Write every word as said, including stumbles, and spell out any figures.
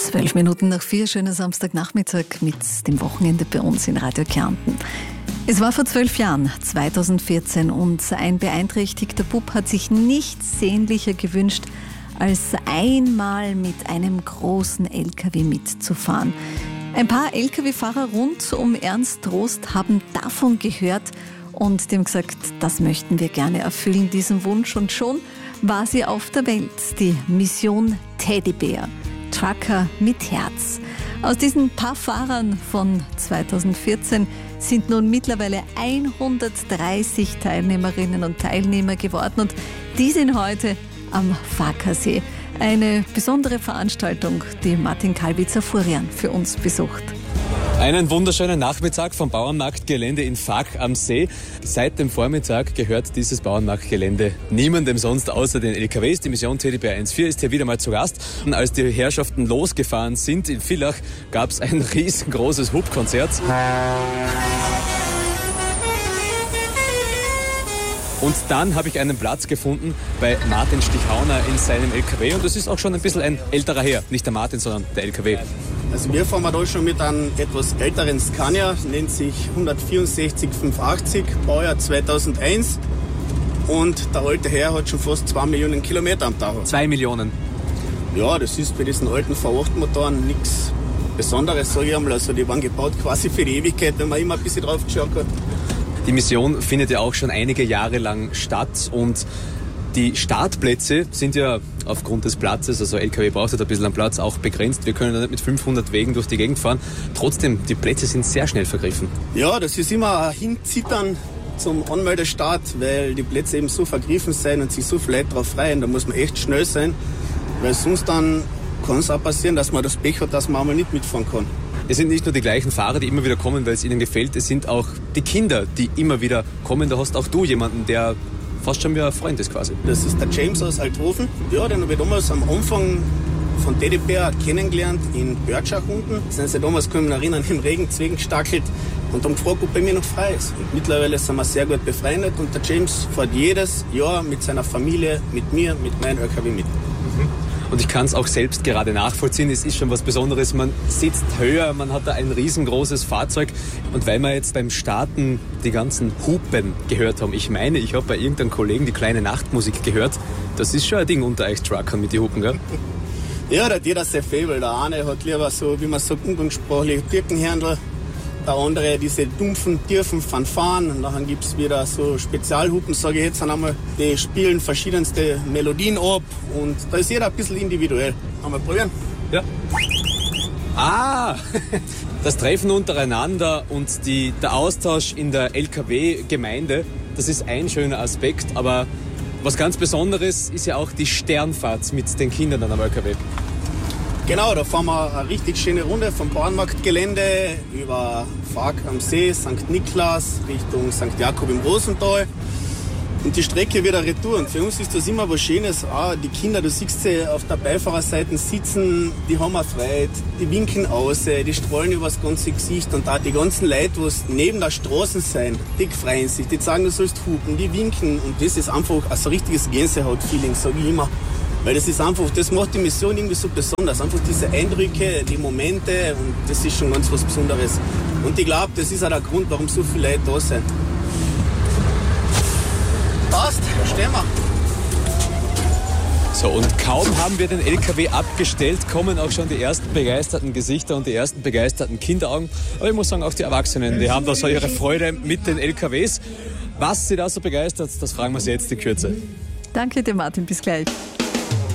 Zwölf Minuten nach vier, schöner Samstagnachmittag mit dem Wochenende bei uns in Radio Kärnten. Es war vor zwölf Jahren, zweitausendvierzehn, und ein beeinträchtigter Bub hat sich nichts sehnlicher gewünscht, als einmal mit einem großen L K W mitzufahren. Ein paar L K W-Fahrer rund um Ernst Trost haben davon gehört und dem gesagt, das möchten wir gerne erfüllen, diesen Wunsch. Und schon war sie auf der Welt, die Mission Teddybär. Trucker mit Herz. Aus diesen paar Fahrern von zweitausendvierzehn sind nun mittlerweile hundertdreißig Teilnehmerinnen und Teilnehmer geworden, und die sind heute am Farkasee. Eine besondere Veranstaltung, die Martin Kalbitzer-Furian für uns besucht. Einen wunderschönen Nachmittag vom Bauernmarktgelände in Fark am See. Seit dem Vormittag gehört dieses Bauernmarktgelände niemandem sonst außer den L K Ws. Die Mission Teddybär eins vier ist hier wieder mal zu Gast. Und als die Herrschaften losgefahren sind in Villach, gab es ein riesengroßes Hupkonzert. Und dann habe ich einen Platz gefunden bei Martin Stichauner in seinem L K W. Und das ist auch schon ein bisschen ein älterer Herr. Nicht der Martin, sondern der L K W. Also wir fahren da schon mit einem etwas älteren Scania, nennt sich hundertvierundsechzig fünfundachtzig, Baujahr zweitausendeins. Und der alte Herr hat schon fast zwei Millionen Kilometer am Tacho. Zwei Millionen? Ja, das ist bei diesen alten V acht Motoren nichts Besonderes, sage ich einmal. Also die waren gebaut quasi für die Ewigkeit, wenn man immer ein bisschen drauf geschaut hat. Die Mission findet ja auch schon einige Jahre lang statt, und die Startplätze sind ja aufgrund des Platzes, also L K W braucht halt ein bisschen an Platz, auch begrenzt. Wir können ja nicht mit fünfhundert Wegen durch die Gegend fahren. Trotzdem, die Plätze sind sehr schnell vergriffen. Ja, das ist immer ein Hinzittern zum Anmeldestart, weil die Plätze eben so vergriffen sind und sich so viele Leute drauf freuen. Da muss man echt schnell sein, weil sonst dann kann es auch passieren, dass man das Pech hat, dass man einmal nicht mitfahren kann. Es sind nicht nur die gleichen Fahrer, die immer wieder kommen, weil es ihnen gefällt. Es sind auch die Kinder, die immer wieder kommen. Da hast auch du jemanden, der fast schon wie ein Freund ist quasi. Das ist der James aus Althofen. Ja, den habe ich damals am Anfang von Teddybär kennengelernt in Börtschach unten. Sind sie damals, kann ich mich erinnern, im Regen zwegen gestackelt und haben gefragt, ob bei mir noch frei ist. Und mittlerweile sind wir sehr gut befreundet, und der James fährt jedes Jahr mit seiner Familie, mit mir, mit meinem L K W mit. Mhm. Und ich kann es auch selbst gerade nachvollziehen. Es ist schon was Besonderes. Man sitzt höher, man hat da ein riesengroßes Fahrzeug. Und weil wir jetzt beim Starten die ganzen Hupen gehört haben, ich meine, ich habe bei irgendeinem Kollegen die kleine Nachtmusik gehört. Das ist schon ein Ding unter euch Truckern mit den Hupen, gell? Ja, da hat jeder sehr Faible. Der eine hat lieber so, wie man sagt, umgangssprachlich Birkenhändler. Der andere diese dumpfen, tiefen Fanfaren. Und dann gibt es wieder so Spezialhupen, sage ich jetzt einmal. Die spielen verschiedenste Melodien ab, und da ist jeder ein bisschen individuell. Einmal probieren? Ja. Ah, das Treffen untereinander und die, der Austausch in der L K W-Gemeinde, das ist ein schöner Aspekt. Aber was ganz Besonderes ist ja auch die Sternfahrt mit den Kindern an am L K W. Genau, da fahren wir eine richtig schöne Runde vom Bauernmarktgelände über Fark am See, Sankt Niklas, Richtung Sankt Jakob im Rosental. Und die Strecke wieder retour. Und für uns ist das immer was Schönes. Ah, die Kinder, du siehst sie auf der Beifahrerseite sitzen, die haben Freude, die winken aus, die strahlen übers ganze Gesicht. Und auch die ganzen Leute, die neben der Straße sind, die freuen sich, die sagen, du sollst hupen, die winken. Und das ist einfach ein so richtiges Gänsehaut-Feeling, sage ich immer. Weil das ist einfach, das macht die Mission irgendwie so besonders. Einfach diese Eindrücke, die Momente, und das ist schon ganz was Besonderes. Und ich glaube, das ist auch der Grund, warum so viele Leute da sind. Passt, stehen wir. So, und kaum haben wir den L K W abgestellt, kommen auch schon die ersten begeisterten Gesichter und die ersten begeisterten Kinderaugen. Aber ich muss sagen, auch die Erwachsenen, die haben da so ihre Freude mit den L K Ws. Was sie da so begeistert, das fragen wir sie jetzt in Kürze. Danke dir, Martin. Bis gleich.